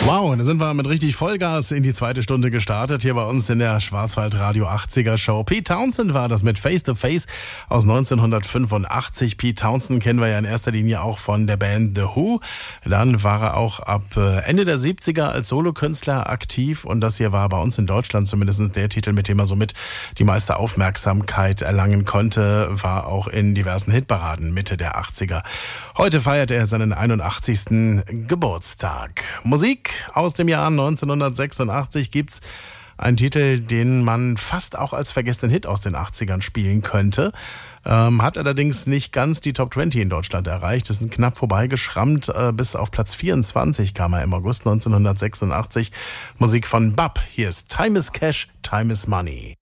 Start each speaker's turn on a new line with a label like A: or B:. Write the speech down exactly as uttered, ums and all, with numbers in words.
A: Wow, da sind wir mit richtig Vollgas in die zweite Stunde gestartet, hier bei uns in der Schwarzwald Radio achtziger Show. Pete Townshend war das mit Face to Face aus neunzehnhundertfünfundachtzig. Pete Townshend kennen wir ja in erster Linie auch von der Band The Who. Dann war er auch ab Ende der siebziger als Solokünstler aktiv und das hier war bei uns in Deutschland zumindest der Titel, mit dem er somit die meiste Aufmerksamkeit erlangen konnte, war auch in diversen Hitparaden Mitte der achtziger. Heute feiert er seinen einundachtzigsten Geburtstag. Musik aus dem Jahr neunzehnhundertsechsundachtzig gibt's einen Titel, den man fast auch als vergessenen Hit aus den achtzigern spielen könnte. Ähm, hat allerdings nicht ganz die Top zwanzig in Deutschland erreicht. Das ist knapp vorbeigeschrammt. Äh, bis auf Platz vierundzwanzig kam er im August neunzehnhundertsechsundachtzig. Musik von Bab. Hier ist Time is Cash, Time is Money.